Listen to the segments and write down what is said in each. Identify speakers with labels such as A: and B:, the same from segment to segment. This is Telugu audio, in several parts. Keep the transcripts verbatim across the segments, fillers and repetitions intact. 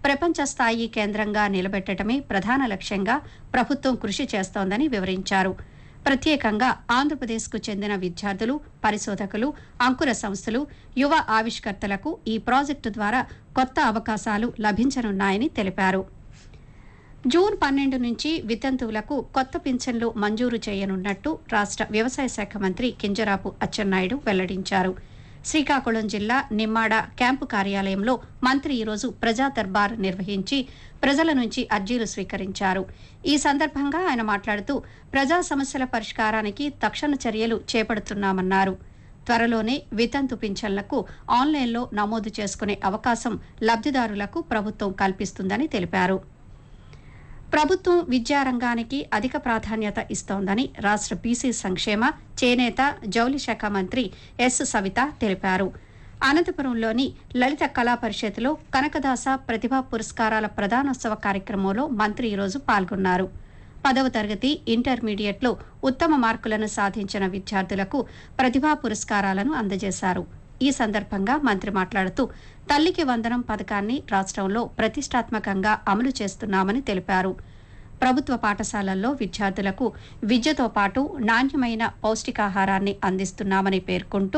A: ప్రపంచ స్థాయి కేంద్రంగా నిలబెట్టడమే ప్రధాన లక్ష్యంగా ప్రభుత్వం కృషి చేస్తోందని వివరించారు. ప్రత్యేకంగా ఆంధ్రప్రదేశ్కు చెందిన విద్యార్థులు, పరిశోధకులు, అంకుర సంస్థలు, యువ ఆవిష్కర్తలకు ఈ ప్రాజెక్టు ద్వారా కొత్త అవకాశాలు లభించనున్నాయని తెలిపారు. జూన్ పన్నెండు నుంచి వితంతువులకు కొత్త పింఛన్లు మంజూరు చేయనున్నట్టు రాష్ట్ర వ్యవసాయ శాఖ మంత్రి కింజరాపు అచ్చెన్నాయుడు వెల్లడించారు. శ్రీకాకుళం జిల్లా నిమ్మాడ క్యాంపు కార్యాలయంలో మంత్రి ఈరోజు ప్రజా దర్బార్ నిర్వహించి ప్రజల నుంచి అర్జీలు స్వీకరించారు. ఈ సందర్భంగా ఆయన మాట్లాడుతూ ప్రజా సమస్యల పరిష్కారానికి తక్షణ చర్యలు చేపడుతున్నామన్నారు. త్వరలోనే వితంతు పింఛన్లకు ఆన్లైన్లో నమోదు చేసుకునే అవకాశం లబ్ధిదారులకు ప్రభుత్వం కల్పిస్తుందని తెలిపారు. ప్రభుత్వం విద్యారంగానికి అధిక ప్రాధాన్యత ఇస్తోందని రాష్ట్ర బీసీ సంక్షేమ, చేనేత, జౌళి శాఖ మంత్రి ఎస్ సవిత తెలిపారు. అనంతపురంలోని లలిత కళా పరిషత్లో కనకదాస ప్రతిభా పురస్కారాల ప్రదానోత్సవ కార్యక్రమంలో మంత్రి ఈరోజు పాల్గొన్నారు. పదవ తరగతి, ఇంటర్మీడియట్లో ఉత్తమ మార్కులను సాధించిన విద్యార్థులకు ప్రతిభా పురస్కారాలను అందజేశారు. ఈ సందర్భంగా మంత్రి మాట్లాడుతూ తల్లికి వందనం పథకాన్ని రాష్ట్రంలో ప్రతిష్టాత్మకంగా అమలు చేస్తున్నామని తెలిపారు. ప్రభుత్వ పాఠశాలల్లో విద్యార్థులకు విద్యతో పాటు నాణ్యమైన పౌష్టికాహారాన్ని అందిస్తున్నామని పేర్కొంటూ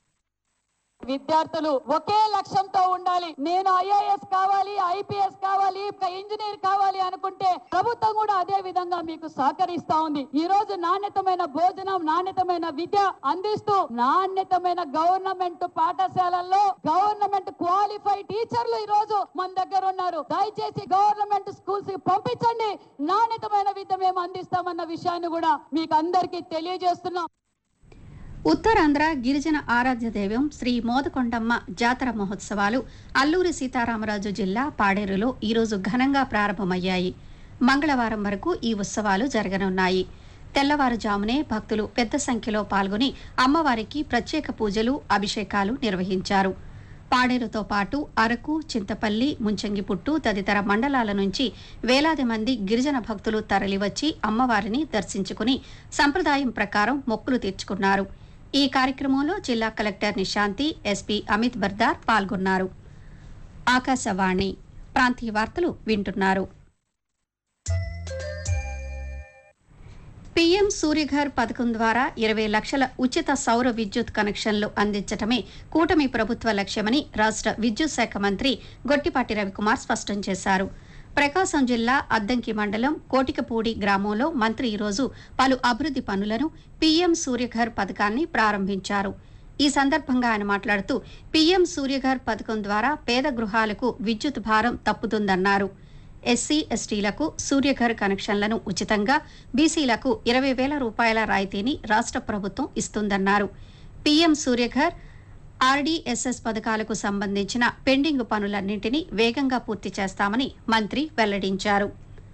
B: విద్యార్థులు ఒకే లక్ష్యంతో ఉండాలి. నేను ఐఏఎస్ కావాలి, ఐపీఎస్ కావాలి, ఇంజనీర్ కావాలి అనుకుంటే ప్రభుత్వం కూడా అదే విధంగా మీకు సహకరిస్తా ఉంది. ఈ రోజు నాణ్యతమైన భోజనం, నాణ్యతమైన విద్య అందిస్తూ నాణ్యతమైన గవర్నమెంట్ పాఠశాలల్లో గవర్నమెంట్ క్వాలిఫైడ్ టీచర్లు ఈ రోజు మన దగ్గర ఉన్నారు. దయచేసి గవర్నమెంట్ స్కూల్స్ కి పంపించండి. నాణ్యతమైన విద్య మేము అందిస్తామన్న విషయాన్ని కూడా మీకు అందరికీ తెలియజేస్తున్నాం.
A: ఉత్తరాంధ్ర గిరిజన ఆరాధ్య దైవం శ్రీ మోదకొండమ్మ జాతర మహోత్సవాలు అల్లూరి సీతారామరాజు జిల్లా పాడేరులో ఈరోజు ఘనంగా ప్రారంభమయ్యాయి. మంగళవారం వరకు ఈ ఉత్సవాలు జరగనున్నాయి. తెల్లవారుజామునే భక్తులు పెద్ద సంఖ్యలో పాల్గొని అమ్మవారికి ప్రత్యేక పూజలు, అభిషేకాలు నిర్వహించారు. పాడేరుతో పాటు అరకు, చింతపల్లి, ముంచంగిపుట్టు తదితర మండలాల నుంచి వేలాది మంది గిరిజన భక్తులు తరలివచ్చి అమ్మవారిని దర్శించుకుని సంప్రదాయం ప్రకారం మొక్కులు తీర్చుకున్నారు. ఈ కార్యక్రమంలో జిల్లా కలెక్టర్ నిశాంతి, ఎస్పీ అమిత్ బర్దార్ పాల్గొన్నారు. ఆకాశవాణి ప్రాంతీయ వార్తలు వింటున్నారు. పీఎం సూర్యఘర్ పథకం ద్వారా ఇరవై లక్షల ఉచిత సౌర విద్యుత్ కనెక్షన్లు అందించడమే కూటమి ప్రభుత్వ లక్ష్యమని రాష్ట్ర విద్యుత్ శాఖ మంత్రి గొట్టిపాటి రవికుమార్ స్పష్టం చేశారు. ప్రకాశం జిల్లా అద్దంకి మండలం కోటికపూడి గ్రామంలో మంత్రి ఈరోజు పలు అభివృద్ది పనులను పీఎం సూర్యఘర్ పథకాన్ని ప్రారంభించారు. ఈ సందర్భంగా ఆయన మాట్లాడుతూ పీఎం సూర్యఘర్ పథకం ద్వారా పేద గృహాలకు విద్యుత్ భారం తప్పుతుందన్నారు. ఎస్సీ, ఎస్టీలకు సూర్యఘర్ కనెక్షన్లను ఉచితంగా, బీసీలకు ఇరవై వేల రూపాయల రాయితీని రాష్ట్ర ప్రభుత్వం ఇస్తుందన్నారు. పీఎం సూర్యఘర్, ఆర్డీఎస్ఎస్ పథకాలకు సంబంధించిన పెండింగ్ పనులన్నింటినీ వేగంగా పూర్తి చేస్తామని మంత్రి వెల్లడించారు.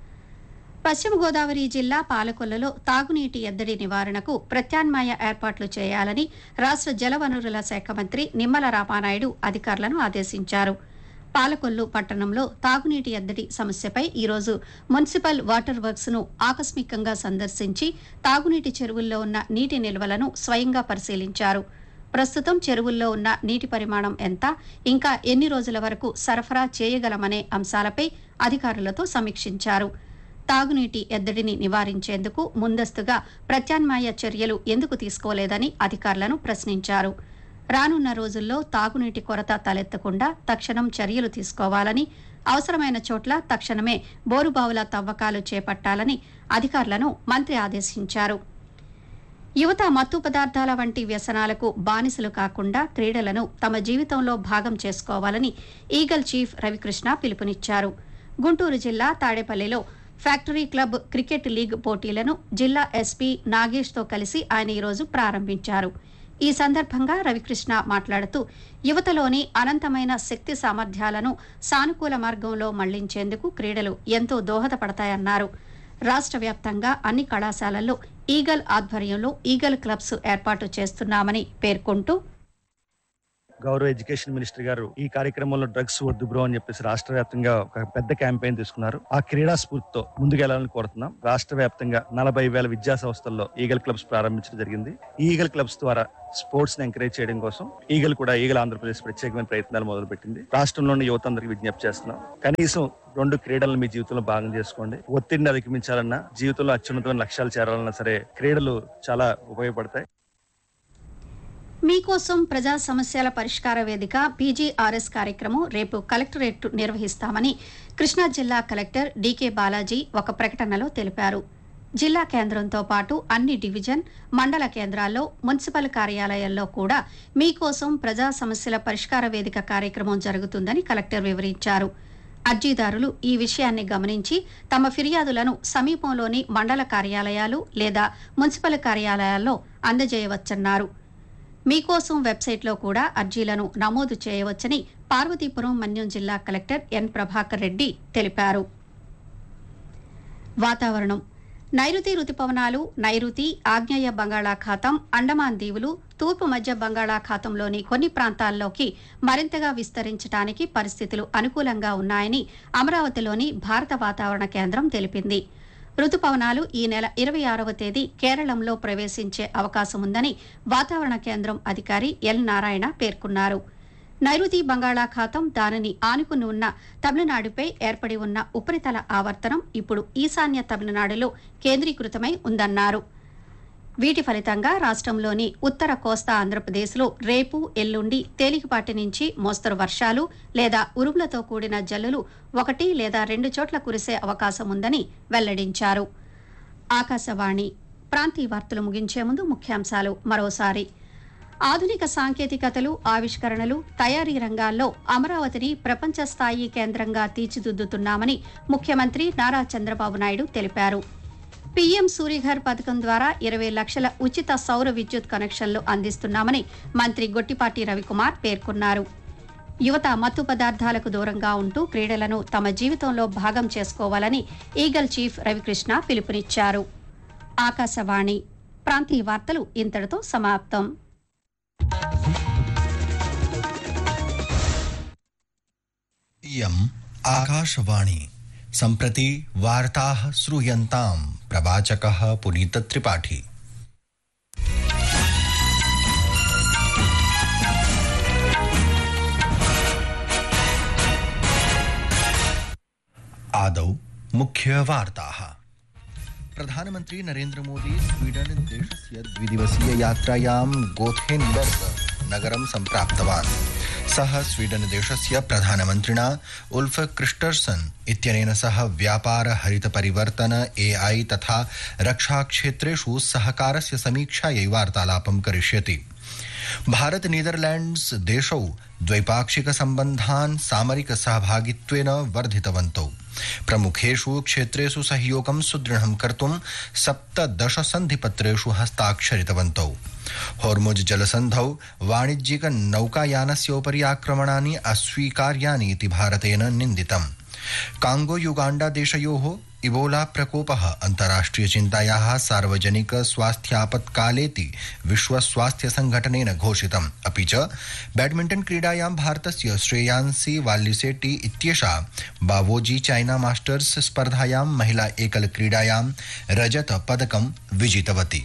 A: పశ్చిమ గోదావరి జిల్లా పాలకొల్లులో తాగునీటి ఎద్దడి నివారణకు ప్రత్యామ్నాయ ఏర్పాట్లు చేయాలని రాష్ట్ర జలవనరుల శాఖ మంత్రి నిమ్మల రామానాయుడు అధికారులను ఆదేశించారు. పాలకొల్లు పట్టణంలో తాగునీటి ఎద్దడి సమస్యపై ఈరోజు మున్సిపల్ వాటర్ వర్క్స్ ను ఆకస్మికంగా సందర్శించి తాగునీటి చెరువుల్లో ఉన్న నీటి నిల్వలను స్వయంగా పరిశీలించారు. ప్రస్తుతం చెరువుల్లో ఉన్న నీటి పరిమాణం ఎంత, ఇంకా ఎన్ని రోజుల వరకు సరఫరా చేయగలమనే అంశాలపై అధికారులతో సమీక్షించారు. తాగునీటి ఎద్దడిని నివారించేందుకు ముందస్తుగా ప్రత్యామ్నాయ చర్యలు ఎందుకు తీసుకోలేదని అధికారులను ప్రశ్నించారు. రానున్న రోజుల్లో తాగునీటి కొరత తలెత్తకుండా తక్షణం చర్యలు తీసుకోవాలని, అవసరమైన చోట్ల తక్షణమే బోరుబావుల తవ్వకాలు చేపట్టాలని అధికారులను మంత్రి ఆదేశించారు. యువత మత్తు పదార్థాల వంటి వ్యసనాలకు బానిసలు కాకుండా క్రీడలను తమ జీవితంలో భాగం చేసుకోవాలని ఈగల్ చీఫ్ రవికృష్ణ పిలుపునిచ్చారు. గుంటూరు జిల్లా తాడేపల్లిలో ఫ్యాక్టరీ క్లబ్ క్రికెట్ లీగ్ పోటీలను జిల్లా ఎస్పీ నాగేష్తో కలిసి ఆయన ఈరోజు ప్రారంభించారు. ఈ సందర్భంగా రవికృష్ణ మాట్లాడుతూ యువతలోని అనంతమైన శక్తి సామర్థ్యాలను సానుకూల మార్గంలో మళ్లించేందుకు క్రీడలు ఎంతో దోహదపడతాయన్నారు. రాష్ట్ర వ్యాప్తంగా అన్ని కళాశాలల్లో ఈగల్ ఆధ్వర్యంలో ఈగల్ క్లబ్స్ ఏర్పాటు చేస్తున్నామని పేర్కొంటూ
C: గౌరవ ఎడ్యుకేషన్ మినిస్టర్ గారు ఈ కార్యక్రమంలో డ్రగ్స్ వద్దు బ్రో అని చెప్పేసి రాష్ట్ర వ్యాప్తంగా ఒక పెద్ద క్యాంపెయిన్ తీసుకున్నారు. ఆ క్రీడా స్ఫూర్తితో ముందుకెళ్లాలని కోరుతున్నాం. రాష్ట్ర వ్యాప్తంగా నలభై వేల విద్యా సంస్థల్లో ఈగల్ క్లబ్స్ ప్రారంభించడం జరిగింది. ఈ ఈగల్ క్లబ్స్ ద్వారా స్పోర్ట్స్ ని ఎంకరేజ్ చేయడం కోసం ఈగల్ కూడా ఈగల్ ఆంధ్రప్రదేశ్ ప్రత్యేకమైన ప్రయత్నాలు మొదలు పెట్టింది. రాష్ట్రంలోని యువత అందరికి విజ్ఞప్తి చేస్తున్నాం. కనీసం రెండు క్రీడలను మీ జీవితంలో భాగం చేసుకోండి. ఒత్తిడిని అధిగమించాలన్నా, జీవితంలో అత్యున్నతమైన లక్ష్యాలు చేరాలన్నా సరే క్రీడలు చాలా ఉపయోగపడతాయి.
A: మీకోసం ప్రజా సమస్యల పరిష్కార వేదిక పీజీఆర్ఎస్ కార్యక్రమం రేపు కలెక్టరేట్ నిర్వహిస్తామని కృష్ణా జిల్లా కలెక్టర్ డీకే బాలాజీ ఒక ప్రకటనలో తెలిపారు. జిల్లా కేంద్రంతో పాటు అన్ని డివిజన్, మండల కేంద్రాల్లో, మున్సిపల్ కార్యాలయాల్లో కూడా మీకోసం ప్రజా సమస్యల పరిష్కార వేదిక కార్యక్రమం జరుగుతుందని కలెక్టర్ వివరించారు. అర్జీదారులు ఈ విషయాన్ని గమనించి తమ ఫిర్యాదులను సమీపంలోని మండల కార్యాలయాలు లేదా మున్సిపల్ కార్యాలయాల్లో అందజేయవచ్చన్నారు. మీకోసం వెబ్సైట్లో కూడా అర్జీలను నమోదు చేయవచ్చని పార్వతీపురం మన్యం జిల్లా కలెక్టర్ ఎన్ ప్రభాకర్ రెడ్డి తెలిపారు. వాతావరణం. నైరుతి రుతుపవనాలు నైరుతి, ఆగ్నేయ బంగాళాఖాతం, అండమాన్ దీవులు, తూర్పు మధ్య బంగాళాఖాతంలోని కొన్ని ప్రాంతాల్లోకి మరింతగా విస్తరించడానికి పరిస్థితులు అనుకూలంగా ఉన్నాయని అమరావతిలోని భారత వాతావరణ కేంద్రం తెలిపింది. రుతుపవనాలు ఈ నెల ఇరవై ఆరవ తేదీ కేరళంలో ప్రవేశించే అవకాశం ఉందని వాతావరణ కేంద్రం అధికారి ఎల్ నారాయణ పేర్కొన్నారు. నైరుతి బంగాళాఖాతం దానిని ఆనుకుని ఉన్న తమిళనాడుపై ఏర్పడి ఉన్న ఉపరితల ఆవర్తనం ఇప్పుడు ఈశాన్య తమిళనాడులో కేంద్రీకృతమై ఉందన్నారు. వీటి ఫలితంగా రాష్ట్రంలోని ఉత్తర కోస్తా ఆంధ్రప్రదేశ్లో రేపు, ఎల్లుండి తేలికపాటి నుంచి మోస్తరు వర్షాలు లేదా ఉరుములతో కూడిన జల్లులు ఒకటి లేదా రెండు చోట్ల కురిసే అవకాశం ఉందని వెల్లడించారు. ఆకాశవాణి ప్రాంతీయ వార్తలు ముగించే ముందు ముఖ్యాంశాలు మరోసారి. ఆధునిక సాంకేతికతలు, ఆవిష్కరణలు, తయారీ రంగాల్లో అమరావతిని ప్రపంచ స్థాయి కేంద్రంగా తీర్చిదిద్దుతున్నామని ముఖ్యమంత్రి నారా చంద్రబాబు నాయుడు తెలిపారు. పీఎం సూర్యఘర్ పథకం ద్వారా ఇరవై లక్షల ఉచిత సౌర విద్యుత్ కనెక్షన్లు అందిస్తున్నామని మంత్రి గొట్టిపాటి రవికుమార్ పేర్కొన్నారు. యువత మత్తు పదార్థాలకు దూరంగా ఉంటూ క్రీడలను తమ జీవితంలో భాగం చేసుకోవాలని ఈగల్ చీఫ్ రవికృష్ణ పిలుపునిచ్చారు. ఆకాశవాణి ప్రాంతీయ వార్తలు ఇంతటితో సమాప్తం.
D: इयम् आकाशवाणी सम्प्रति वार्ताः श्रूयन्ताम् प्रवाचकः पुनीत त्रिपाठी। आदौ मुख्य वार्ताः। प्रधानमन्त्री नरेन्द्र मोदी स्वीडन देशस्य द्विदिवसीय यात्रायां गोथेनबर्ग नगरं सम्प्राप्तवान्। सः स्वीडन देशस्य प्रधानमन्त्रिणा उल्फ क्रिस्टर्सन इत्यनेन सह व्यापार, हरित परिवर्तन, एआई तथा रक्षा क्षेत्रेषु सहकारस्य समीक्षायै वार्तालापं करिष्यति। भारत नीदरलैंड्स देशौ द्वैपाक्षिक सम्बन्धान् सामरिक सहभागित्वेन वर्धितवन्तौ। प्रमुखेषु क्षेत्रेषु सहयोगं सुदृढं कर्तुं सप्तदश सन्धिपत्रेषु हस्ताक्षरितवन्तौ। होर्मुज जलसन्धौ वाणिज्यिक नौकायानस्योपरि आक्रमणानि अस्वीकार्यानि इति भारतेन निन्दितम्। कांगो युगांडा देशयोः इबोला प्रकोपः अन्ताराष्ट्रिय चिन्तायाः सार्वजनिक स्वास्थ्यापत्कालेति विश्व स्वास्थ्य संघटनेन घोषितम्। अपि च बैडमिंटन क्रीडायां भारतस्य श्रेयांसी वाल्लिसेट्टी इत्येषा बावोजी चाइना मास्टर्स स्पर्धायां महिला एकल क्रीडायां रजत पदकं विजितवती।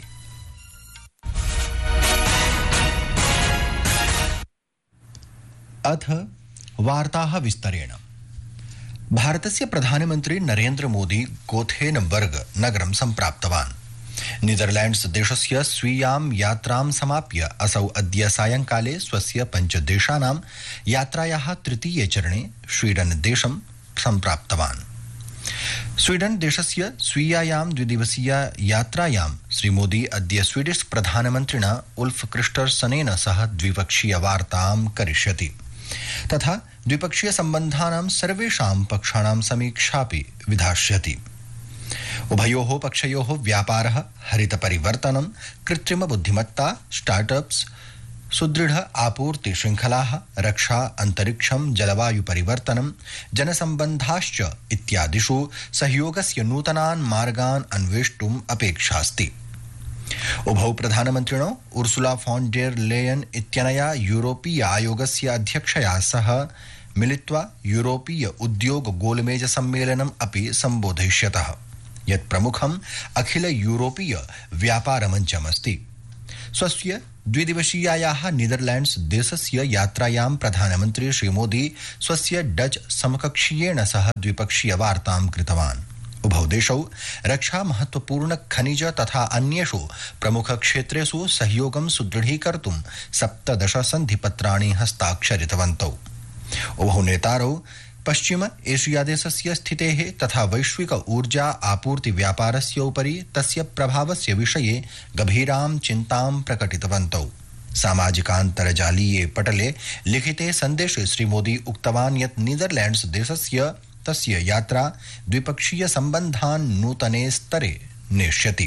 D: अथ वार्ताः विस्तरेण। भारतस्य प्रधानमन्त्री नरेन्द्र मोदी गोथेनबर्ग नगरं सम्प्राप्तवान्। नीदरलैंड्स देशस्य स्वीयां यात्रां समाप्य असौ अद्य सायंकाले स्वस्य पञ्चदेशानां यात्रायाः तृतीये चरणे स्वीडन देशं सम्प्राप्तवान्। स्वीडन देशस्य स्वीयायां द्विदिवसीय यात्रायां श्रीमोदी अद्य स्वीडिश प्रधानमन्त्रिणा उल्फ क्रिस्टर्सनेन सह द्विपक्षीय वार्तां करिष्यति तथा द्विपक्षीय सम्बन्धानां सर्वेषां पक्षाणां समीक्षापि विधास्यति। उभयोः पक्षयोः व्यापारः, हरित परिवर्तनं, कृत्रिम बुद्धिमत्ता, स्टार्टअप्स, सुदृढ़ आपूर्ति श्रृंखलाः, रक्षा, अंतरिक्षं, जलवायु परिवर्तनं, जनसम्बन्धाश्च इत्यादिषु सहयोगस्य नूतनान् मार्गान् अन्वेष्टुम् अपेक्षास्ति। उभौ प्रधानमन्त्रिणो उर्सुला फॉन डेर लेयन इत्यनया यूरोपीय आयोगस्य अध्यक्षया सह मिलित्वा यूरोपीय उद्योग गोलमेज सम्मेलनम् अपि सम्बोधयिष्यतः, यत् प्रमुखम् अखिल यूरोपीय व्यापारमञ्चमस्ति। स्वस्य द्विदिवसीयायाः नीदरलैंड्स देशस्य यात्रायां प्रधानमन्त्री श्रीमोदी स्वस्य डच समकक्षीयेण सह द्विपक्षीय वार्तां कृतवान्। उभौ देशौ रक्षा महत्वपूर्ण खनिज तथा अन्येषु प्रमुख क्षेत्रेषु सहयोगं सुदृढीकर्तुं सप्तदश सन्धिपत्राणि हस्ताक्षरितवन्तौ। उभौ नेतारौ पश्चिम एशिया देशस्य स्थितेः तथा वैश्विक ऊर्जा आपूर्ति व्यापारस्य उपरि तस्य प्रभावस्य विषये गभीरां चिन्तां प्रकटितवन्तौ। सामाजिकान्तर्जालीये पटले लिखिते सन्देशे श्रीमोदी उक्तवान् यत् नीदरलैंड्स देशस्य तस्य यात्रा द्विपक्षीय सम्बन्धान् नूतने स्तरे नेष्यति।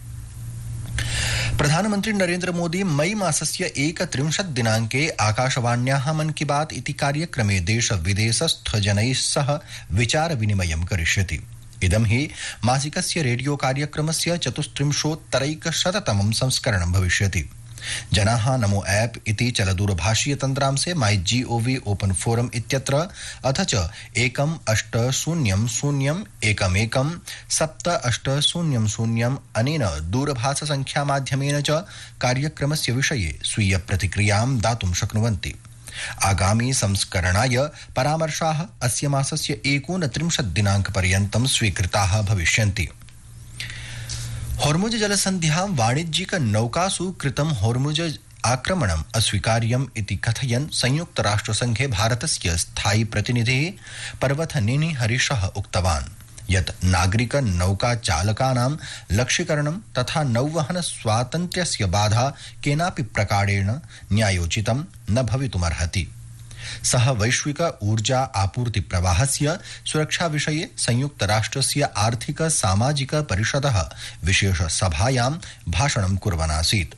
D: प्रधानमन्त्री नरेन्द्र मोदी मई मासस्य एकत्रिंशत् दिनाङ्के आकाशवाण्याः मन की बात इति कार्यक्रमे देश विदेशस्थ जनैः सह विचार विनिमयं करिष्यति। इदं हि मासिकस्य रेडियो कार्यक्रमस्य चतुस्त्रिंशोत्तरैकशततमं संस्करणं भविष्यति। जनाः नमो ऐप इति चलदूरभाषीय तन्त्रांशे माई जीओवी ओपन फोरम इत्यत्र अथ च एकम् अष्ट शून्यं शून्यम् एकमेकं सप्त अष्ट शून्यं शून्यम् अनेन दूरभाष संख्या माध्यमेन च कार्यक्रमस्य विषये स्वीय प्रतिक्रियां दातुं शक्नुवन्ति। आगामी संस्करणाय परामर्शाः अस्य मासस्य एकोनत्रिंशत् दिनाङ्कपर्यन्तं स्वीकृताः भविष्यन्ति। होर्मुज जलसन्ध्यां वाणिज्यिक नौकासु कृतं होर्मुज आक्रमणम् अस्वीकार्यम् इति कथयन् संयुक्त राष्ट्रसंघे भारतस्य स्थायी प्रतिनिधिः पर्वतनेनी हरीशः उक्तवान् यत् नागरिक नौका चालकानां लक्ष्यीकरणं तथा नौवहन स्वातन्त्र्यस्य बाधा केनापि प्रकारेण न्यायोचितं न भवितुमर्हति। सः वैश्विक ऊर्जा आपूर्ति प्रवाहस्य सुरक्षा विषये संयुक्त राष्ट्रस्य आर्थिक सामाजिक परिषदः विशेष सभायां भाषणं कुर्वन् आसीत्।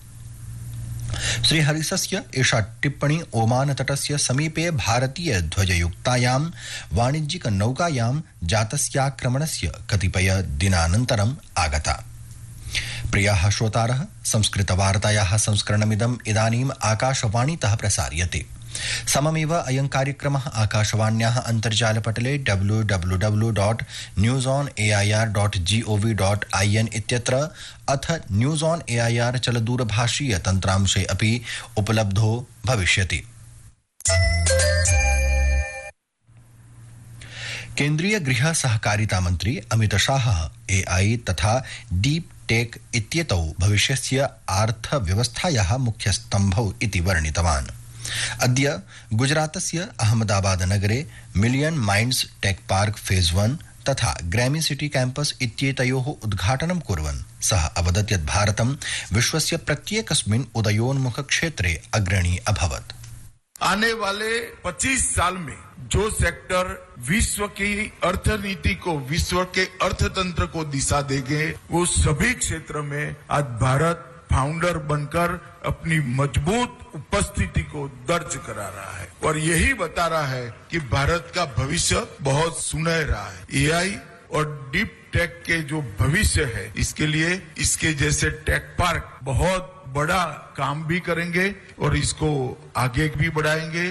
D: श्रीहरिसस्य एषा टिप्पणी ओमान तटस्य समीपे भारतीय ध्वजयुक्तायां वाणिज्यिक नौकायां जातस्याक्रमणस्य कतिपय दिनानन्तरम् आगता। प्रियाः श्रोतारः, संस्कृतवार्तायाः संस्करणमिदम् इदानीम् आकाशवाणीतः प्रसार्यते। सममेव अयं कार्यक्रमः आकाशवाण्याः अन्तर्जालपटले W W W dot news on A I R dot G O V dot I N इत्यत्र अथ news on A I R चलदूरभाषीय तन्त्रांशे अपि उपलब्धो भविष्यति। केन्द्रीय गृह सहकारिता मंत्री अमित शाह ए आई तथा डीप टेक इत्येतौ भविष्यस्य अर्थव्यवस्थायाः मुख्यस्तम्भौ इति वर्णितवान्। अद्य गुजरातस्य अहमदाबाद नगरे million minds tech park phase one तथा ग्रैमी सिटी कैंपस इत्येतयोः उद्घाटनं कुर्वन् सः अवदत् यत् भारतं विश्वस्य प्रत्येकस्मिन् उदयोन्मुख क्षेत्रे अग्रणी अभवत्।
E: आने वाले पच्चीस साल में जो सेक्टर विश्व की अर्थनीति को, विश्व के अर्थतंत्र को दिशा देंगे, वो सभी क्षेत्र में आज भारत फाउंडर बनकर अपनी मजबूत उपस्थिति को दर्ज करा रहा है और यही बता रहा है कि भारत का भविष्य बहुत सुनहरा है। ए आई और डीप टेक के जो भविष्य है, इसके लिए इसके जैसे टेक पार्क बहुत बड़ा काम भी करेंगे और इसको आगे भी बढ़ाएंगे।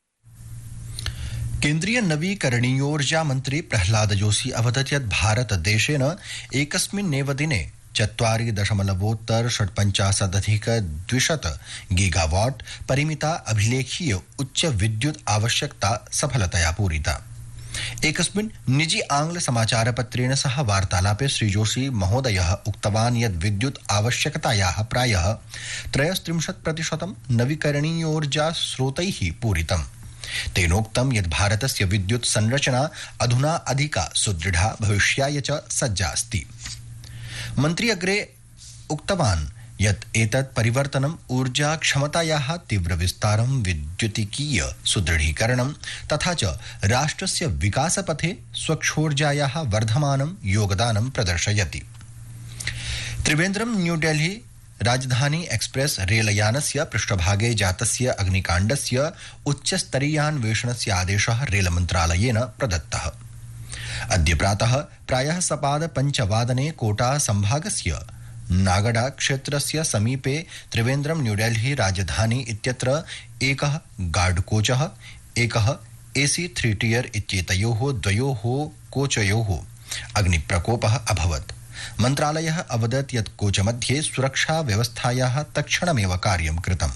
D: केन्द्रीय नवीकरणीयोर्जा मन्त्री प्रह्लाद जोशी अवदत् यत् भारत देशेन एकस्मिन्नेव दिने चत्वारि दशमलवोत्तर षट्पञ्चाशदधिक द्विशत गीगावाट परिमिता अभिलेखीय उच्च विद्युत आवश्यकता सफलतया पूरिता। एकस्मिन् निजी आंग्ल समाचारपत्रेण सह वार्तालापे श्री जोशी महोदयः उक्तवान् यत् विद्युत आवश्यकतायाः प्रायः त्रयस्त्रिंशत् प्रतिशतं नवीकरणीयोर्जा स्रोतैः पूरितम्। तेनोक्तं यत् भारतस्य विद्युत संरचना अधुना अधिका सुदृढा भविष्याय च सज्जा अस्ति। मन्त्री अग्रे उक्तवान् यत् एतत् परिवर्तनम् ऊर्जा क्षमतायाः तीव्र विस्तारं, विद्युतिकीय सुदृढीकरणं तथा च राष्ट्रस्य विकासपथे स्वच्छोर्जायाः वर्धमानं योगदानं प्रदर्शयति। त्रिवेन्द्रं न्यू दिल्ली राजधानी एक्सप्रेस रेलयानस्य पृष्ठभागे जातस्य अग्निकाण्डस्य उच्चस्तरीयान्वेषणस्य आदेशः रेलमन्त्रालयेन प्रदत्तः। अद्य प्रातः प्रायः सपाद पञ्चवादने कोटा संभागस्य नागडा क्षेत्रस्य समीपे त्रिवेन्द्रम न्यूडेल्ही राजधानी इत्यत्र एकः गार्ड कोचः एकः एसी थ्री टियर इत्येतयोः द्वयोः कोचयोः अग्निप्रकोपः अभवत्। मन्त्रालयः अवदत् यत् कोचमध्ये सुरक्षा व्यवस्थायाः तत्क्षणमेव कार्यं कृतम्।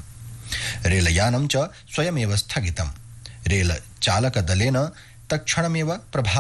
D: रेलयानं च स्वयमेव स्थगितम्। रेल चालकदलेन तत्क्षणमेव प्रभाव